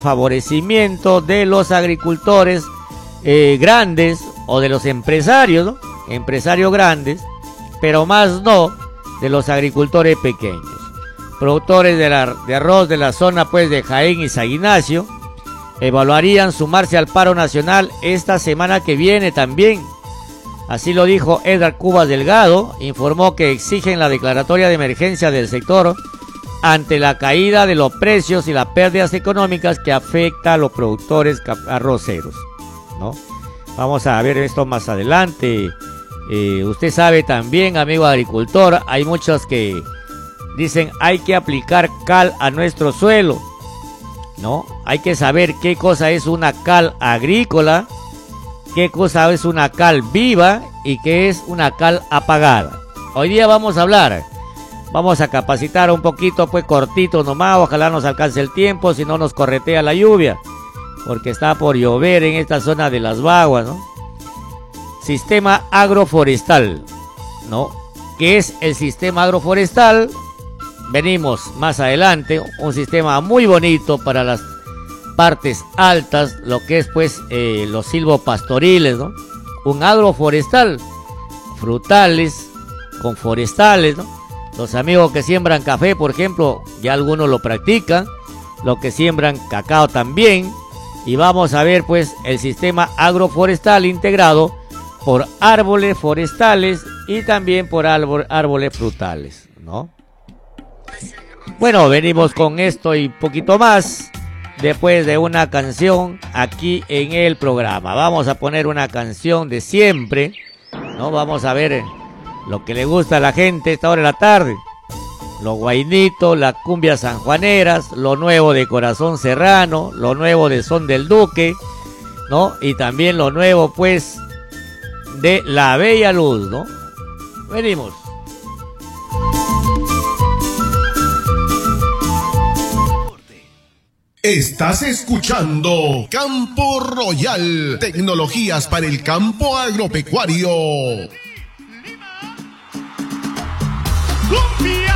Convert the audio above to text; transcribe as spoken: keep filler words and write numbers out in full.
favorecimiento de los agricultores eh, grandes o de los empresarios, ¿no? Empresarios grandes, pero más no de los agricultores pequeños. Productores de, la, de arroz de la zona pues de Jaén y San Ignacio evaluarían sumarse al paro nacional esta semana que viene también. Así lo dijo Edgar Cubas Delgado, informó que exigen la declaratoria de emergencia del sector ante la caída de los precios y las pérdidas económicas que afecta a los productores arroceros, ¿no? Vamos a ver esto más adelante. Eh, usted sabe también, amigo agricultor, hay muchos que dicen hay que aplicar cal a nuestro suelo, ¿no? Hay que saber qué cosa es una cal agrícola, qué cosa es una cal viva y qué es una cal apagada. Hoy día vamos a hablar, vamos a capacitar un poquito, pues cortito nomás, ojalá nos alcance el tiempo, si no nos corretea la lluvia, porque está por llover en esta zona de Las Baguas, ¿no? Sistema agroforestal, ¿no? ¿Qué es el sistema agroforestal? Venimos más adelante, un sistema muy bonito para las partes altas, lo que es pues eh, los silvopastoriles, ¿no? Un agroforestal, frutales con forestales, ¿no? Los amigos que siembran café, por ejemplo, ya algunos lo practican, los que siembran cacao también, y vamos a ver pues el sistema agroforestal integrado por árboles forestales y también por árbol, árboles frutales, ¿no? Bueno, venimos con esto y poquito más después de una canción aquí en el programa. Vamos a poner una canción de siempre, ¿no? Vamos a ver lo que le gusta a la gente a esta hora de la tarde. Los guainitos, las cumbias sanjuaneras, lo nuevo de Corazón Serrano, lo nuevo de Son del Duque, ¿no? Y también lo nuevo, pues, de La Bella Luz, ¿no? Venimos. Estás escuchando Campo Royal, tecnologías para el campo agropecuario. ¡Cumbia!